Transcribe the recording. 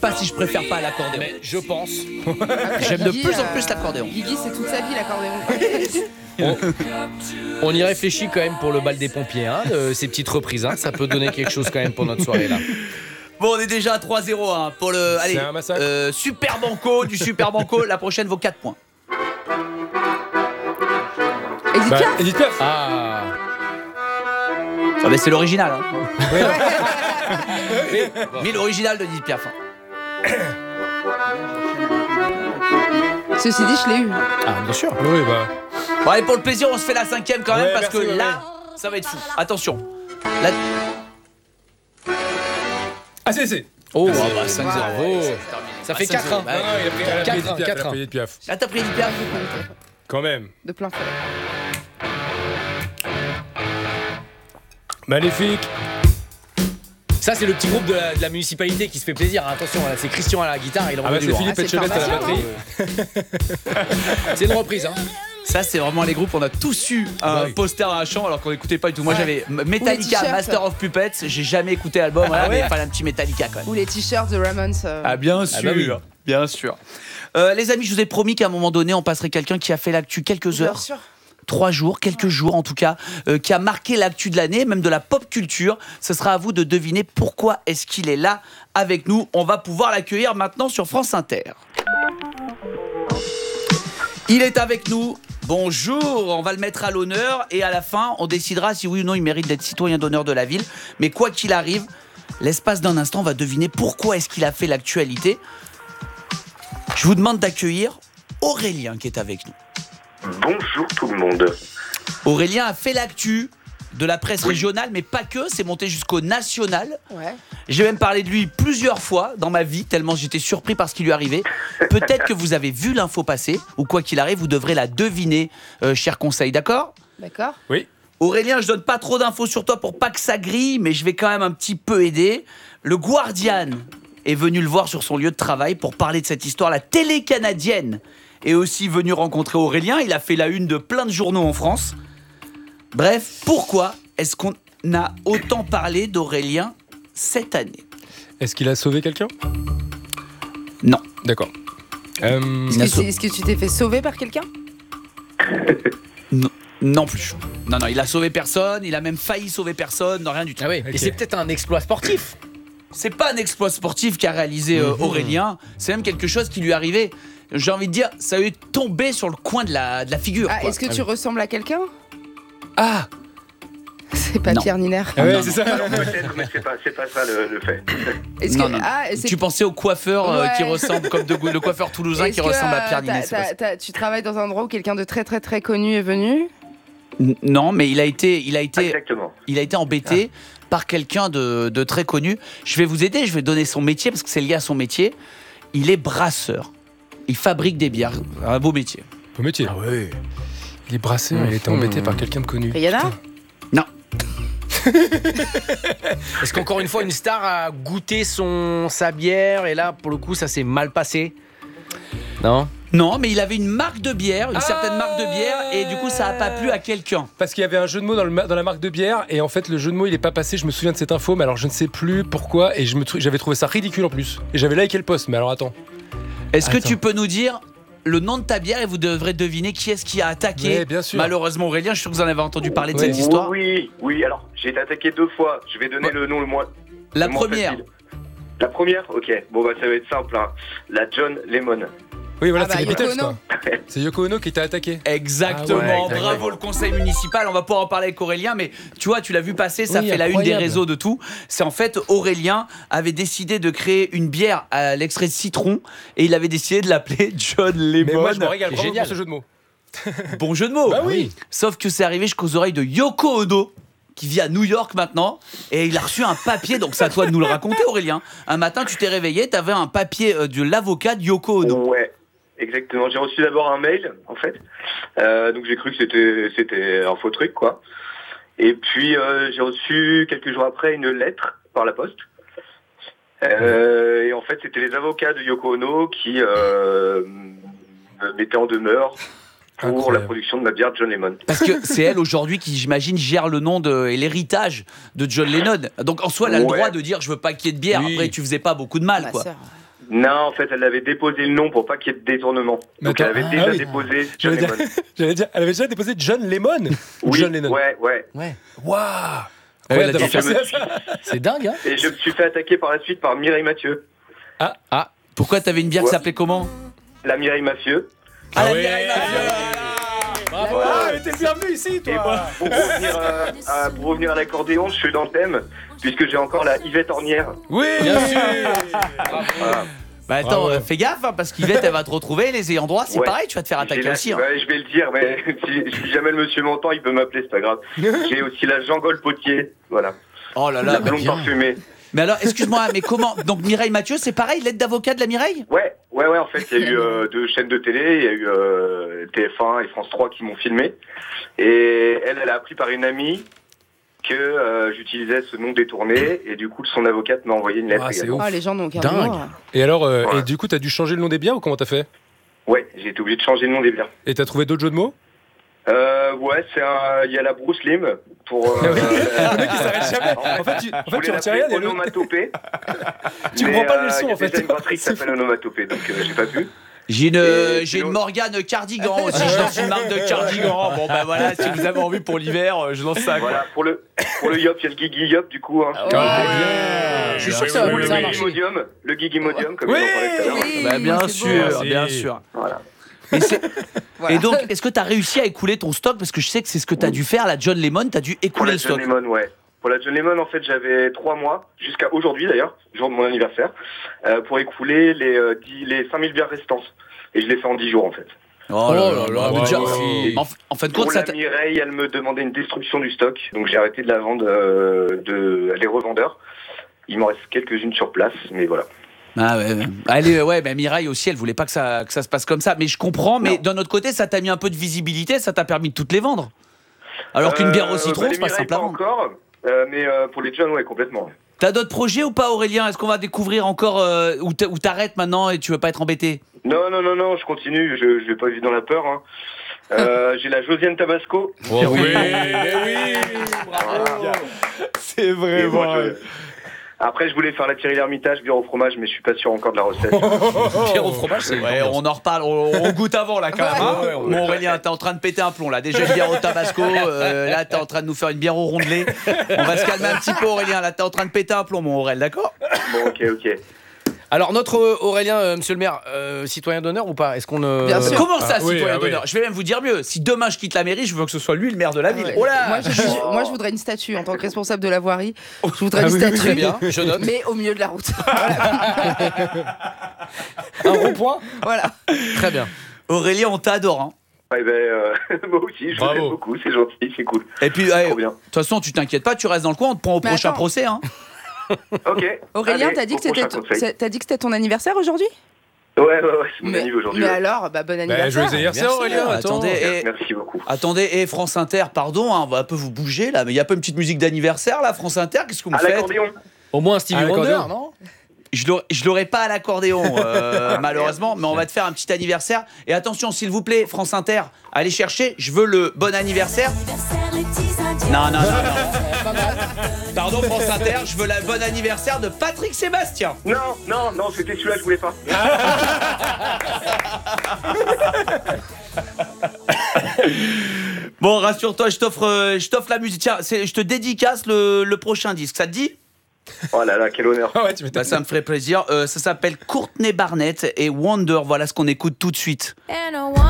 Pas si je préfère pas l'accordéon. Mais je pense. J'aime de plus en plus l'accordéon. Guigui, c'est toute sa vie l'accordéon. On y réfléchit quand même pour le bal des pompiers, hein, ces petites reprises. Hein, ça peut donner quelque chose quand même pour notre soirée là. Bon, on est déjà à 3-0 hein, pour le. Allez, un massacre. Super Banco, du Super Banco. La prochaine vaut 4 points. Edith Piaf. Edith Piaf. Ah. Ah, mais c'est l'original. Hein. Ouais. Mais l'original de Edith Piaf. Hein. Ceci dit, je l'ai eu. Ah, bien sûr. Oui, bah. Bon, allez, pour le plaisir, on se fait la 5e quand même Ouais, parce merci, que ouais, là, ça va être fou. Attention. Là... Ah, c'est. Oh, Merci. bah 5-0. Ça fait 4-1. Non, il a pris Edith Piaf. Il a 4-1. pris Edith Piaf. Là, t'as pris Edith Piaf. Quand même. De plein fouet. Magnifique. Ça, c'est le petit groupe de la municipalité qui se fait plaisir. Hein. Attention, là, c'est Christian à la guitare. Il Ah, bah, envoie du c'est lourd. Philippe c'est Etchebest à la pharmacien, batterie. C'est une reprise. Hein. Ça, c'est vraiment les groupes. On a tous eu un oui. poster à un champ alors qu'on n'écoutait pas du tout. Moi, Ouais. j'avais Ou les Metallica, t-shirts. Master of Puppets. J'ai jamais écouté l'album. Voilà, mais il fallait un petit Metallica quand même. Ou les t-shirts de Ramones. Ah, bien sûr. bah oui. Bien sûr. Les amis, je vous ai promis qu'à un moment donné, on passerait quelqu'un qui a fait l'actu quelques Bien heures. sûr. 3 jours, quelques jours en tout cas, qui a marqué l'actu de l'année, même de la pop culture. Ce sera à vous de deviner pourquoi est-ce qu'il est là avec nous. On va pouvoir l'accueillir maintenant sur France Inter. Il est avec nous. Bonjour, on va le mettre à l'honneur et à la fin, on décidera si oui ou non il mérite d'être citoyen d'honneur de la ville. Mais quoi qu'il arrive, l'espace d'un instant, on va deviner pourquoi est-ce qu'il a fait l'actualité. Je vous demande d'accueillir Aurélien qui est avec nous. Bonjour tout le monde. Aurélien a fait l'actu de la presse régionale, mais pas que, c'est monté jusqu'au national. Ouais. J'ai même parlé de lui plusieurs fois dans ma vie, tellement j'étais surpris par ce qui lui arrivait. Peut-être que vous avez vu l'info passer, ou quoi qu'il arrive, vous devrez la deviner, cher conseil, d'accord ? D'accord. Oui. Aurélien, je donne pas trop d'infos sur toi pour pas que ça grille, mais je vais quand même un petit peu aider. Le Guardian est venu le voir sur son lieu de travail pour parler de cette histoire. La télé canadienne est aussi venue rencontrer Aurélien. Il a fait la une de plein de journaux en France. Bref, pourquoi est-ce qu'on a autant parlé d'Aurélien cette année ? Est-ce qu'il a sauvé quelqu'un ? Non. D'accord. Est-ce que tu t'es fait sauver par quelqu'un ? Non plus. Non, il a sauvé personne, il a même failli sauver personne, non, rien du tout. Ah oui. Ok. Et c'est peut-être un exploit sportif. C'est pas un exploit sportif qu'a réalisé Aurélien, c'est même quelque chose qui lui est arrivé. J'ai envie de dire, ça lui est tombé sur le coin de la figure. Ah, quoi. est-ce que tu ressembles à quelqu'un ? Ah, C'est pas Non. Pierre Niner. Ah ouais, Non, c'est ça. Peut-être, mais c'est pas ça le fait. Est-ce Non, que non. c'est- Tu pensais au coiffeur Ouais. qui ressemble, comme le coiffeur toulousain est-ce qui que, ressemble à Pierre t'as- Ninet. c'est pas ça. tu travailles dans un endroit où quelqu'un de très très très connu est venu ? Non, mais il a été Exactement. embêté par quelqu'un de très connu. Je vais vous aider, je vais donner son métier parce que c'est lié à son métier. Il est brasseur. Il fabrique des bières. Un beau métier. Beau métier. Ah oui. Il est brasseur, il était embêté par quelqu'un de connu. Rihanna ? Non. Est-ce qu'encore une fois, une star a goûté sa bière et là, pour le coup, ça s'est mal passé ? Non ? Non, mais il avait une marque de bière, une certaine marque de bière, et du coup, ça n'a pas plu à quelqu'un. Parce qu'il y avait un jeu de mots dans la marque de bière, et en fait, le jeu de mots, il est pas passé. Je me souviens de cette info, mais alors je ne sais plus pourquoi, et j'avais trouvé ça ridicule en plus. Et j'avais liké le post, mais alors attends. Est-ce que Attends. tu peux nous dire le nom de ta bière et vous devrez deviner qui est-ce qui a attaqué Ouais, bien sûr. Malheureusement, Aurélien, je suis sûr que vous en avez entendu parler de Ouais. cette histoire. Oui, alors j'ai été attaqué 2 fois. Je vais donner Ouais. le nom le moins. La le moins première. facile. La première, ok. Bon, bah ça va être simple. Hein. La John Lemon. Oui, voilà, Ah bah, c'est les Yoko Beatles, Ono. quoi. C'est Yoko Ono qui t'a attaqué. Exactement, Ah ouais, exactement. bravo le conseil municipal, on va pouvoir en parler avec Aurélien, mais tu vois, tu l'as vu passer, ça Oui, fait la une des incroyable. réseaux de tout. C'est en fait, Aurélien avait décidé de créer une bière à l'extrait de citron et il avait décidé de l'appeler John Mais Lemon. moi, je me régale C'est vraiment génial. pour ce jeu de mots. Bon jeu de mots. Bah oui. Sauf que c'est arrivé jusqu'aux oreilles de Yoko Ono, qui vit à New York maintenant, et il a reçu un papier, donc c'est à toi de nous le raconter Aurélien. Un matin, tu t'es réveillé, t'avais un papier de l'avocat de Yoko Ono. Ouais, exactement. J'ai reçu d'abord un mail, en fait. Donc j'ai cru que c'était un faux truc, quoi. Et puis j'ai reçu quelques jours après une lettre par la poste. Et en fait, c'était les avocats de Yoko Ono qui me mettaient en demeure pour Incroyable. la production de ma bière John Lemon. Parce que c'est elle aujourd'hui qui, j'imagine, gère le nom et l'héritage de John Lennon. Donc en soi, elle a le Ouais. droit de dire je veux pas qu'il y ait de bière. Oui. Après, tu faisais pas beaucoup de mal, Ma quoi. sœur. Non, en fait, elle avait déposé le nom pour pas qu'il y ait de détournement. Donc elle avait déjà déposé John Lemon. J'allais dire, elle avait déjà déposé John Lemon. Oui, John Lennon. ouais. Waouh. Ouais, C'est dingue, hein. Et je me suis fait attaquer par la suite par Mireille Mathieu. Pourquoi t'avais une bière qui s'appelait comment? La Mireille Mathieu. Ah, la ouais. Mireille Mathieu. Bravo. Mais t'es le bienvenu ici, Et toi. pour revenir à l'accordéon, je suis dans le thème, puisque j'ai encore la Yvette Ornière. Oui. Bien sûr. Voilà. Bah attends, Bravo. fais gaffe, hein, parce qu'Yvette, elle va te retrouver, les ayants droit, c'est Ouais. pareil, tu vas te faire attaquer aussi. Hein. Ouais, je vais le dire, mais si jamais le monsieur m'entend, il peut m'appeler, c'est pas grave. J'ai aussi la Jean-Gol Potier, voilà. Oh là là, La bah blonde bien. parfumée. Mais alors, excuse-moi, mais comment? Donc Mireille Mathieu, c'est pareil, l'aide d'avocat de la Mireille? Ouais, en fait, il y a eu deux chaînes de télé, il y a eu TF1 et France 3 qui m'ont filmé. Et elle a appris par une amie que j'utilisais ce nom détourné, et du coup, son avocate m'a envoyé une lettre. Ah, c'est également. ouf. Oh, les gens n'ont aucun Dingue. humour. Et alors, Voilà. et du coup, t'as dû changer le nom des bières ou comment t'as fait? Ouais, j'ai été obligé de changer le nom des bières. Et t'as trouvé d'autres jeux de mots? Ouais, il y a la Bruce Lim pour. Le mec, il s'arrête jamais. En fait, tu Je voulais retiens rien. l'appeler onomatopée. Tu Mais, comprends pas le son, il y a en fait. déjà une brasserie qui s'appelle onomatopée, donc j'ai pas pu. J'ai Et une sinon- Morgane Cardigan aussi, je lance une marque de cardigan. Bon bah voilà, si vous avez envie pour l'hiver, je lance ça. Quoi. Voilà, pour le Yop, il y a le Gigi Yop du coup. Hein. bien. Je suis sûr que ça Ou va le ça va Gigi marcher. Modium, comme Oui. ils en parlaient tout à l'heure. Oui, Bah bien c'est sûr, beau. bien Merci. sûr. Voilà. Voilà. Et donc, est-ce que t'as réussi à écouler ton stock? Parce que je sais que c'est ce que t'as dû faire, la John Lemon, t'as dû Pour écouler la le stock. John Lemon, ouais. Pour la John Lemon, en fait, j'avais 3 mois, jusqu'à aujourd'hui d'ailleurs, jour de mon anniversaire, pour écouler les 5000 bières restantes. Et je l'ai fait en 10 jours en fait. Oh là là, bravo. mais déjà, Ouais. en fin de Pour compte, la Mireille, elle me demandait une destruction du stock, donc j'ai arrêté de la vendre les revendeurs. Il m'en reste quelques-unes sur place, mais voilà. Ah ouais, ouais, mais Mireille aussi, elle voulait pas que ça se passe comme ça. Mais je comprends, mais d'un autre côté, ça t'a mis un peu de visibilité, ça t'a permis de toutes les vendre. Alors qu'une bière au citron, les c'est pas Mireille, simple à vendre. encore, mais pour les John, ouais, complètement. T'as d'autres projets ou pas, Aurélien? Est-ce qu'on va découvrir encore où t'arrêtes maintenant et tu veux pas être embêté? Non, je continue, je vais pas vivre dans la peur. Hein. J'ai la Josiane Tabasco. Oh, oui. Voilà. C'est Et moi, Après, je voulais faire la Thierry l'Hermitage, bière au fromage, mais je suis pas sûr encore de la recette. Pierre au fromage, c'est Ouais, on en reparle, on goûte avant là quand même. Hein. Ouais, ouais, Bon, Aurélien, t'es en train de péter un plomb là. Déjà une bière au tabasco, là t'es en train de nous faire une bière au rondelet. On va se calmer un petit peu, Aurélien. Là t'es en train de péter un plomb, mon Aurel, d'accord? Bon, ok. Alors, notre Aurélien, monsieur le maire, citoyen d'honneur ou pas? Est-ce qu'on. Bien sûr. Comment ça, oui, citoyen oui. d'honneur? Je vais même vous dire mieux. Si demain je quitte la mairie, je veux que ce soit lui le maire de la ville. Ouais. Oh là! Moi, je voudrais une statue en tant que responsable de la voirie. Je voudrais Ah une oui, statue. Très bien, je note. Mais au milieu de la route. Un rond-point. Voilà. Très bien. Aurélien, on t'adore. Hein. Ouais, moi aussi, je vous Bravo. aime beaucoup, c'est gentil, c'est cool. Et puis, Trop bien. de toute façon, tu t'inquiètes pas, tu restes dans le coin, on te prend au Mais prochain attends. procès. Hein. Ok. Aurélien, Allez, t'as dit au que c'était prochain conseil. t'as dit que c'était ton anniversaire aujourd'hui? Ouais, c'est mon anniversaire aujourd'hui. Mais ouais. alors, bah, bon Bah, anniversaire. joyeux anniversaire, Aurélien. Attends. Attendez, Merci beaucoup. Attendez, France Inter, pardon, hein, on va un peu vous bouger là, mais il y a pas une petite musique d'anniversaire là, France Inter, qu'est-ce que vous me À faites? l'accordéon. Au moins un Stevie Ah, Wonder, l'accordéon. non? Je l'aurais pas à l'accordéon, malheureusement, mais on va te faire un petit anniversaire. Et attention, s'il vous plaît, France Inter, allez chercher, je veux le bon anniversaire. Non. Pardon, France Inter, je veux le bon anniversaire de Patrick Sébastien. Non, c'était celui-là que je voulais pas. Bon, rassure-toi, je t'offre la musique. Tiens, je te dédicace le prochain disque, ça te dit? Oh là là, quel honneur. Ah ouais, tu m'étonnes. Bah, ça me ferait plaisir. Ça s'appelle Courtney Barnett et Wonder. Voilà ce qu'on écoute tout de suite. And I want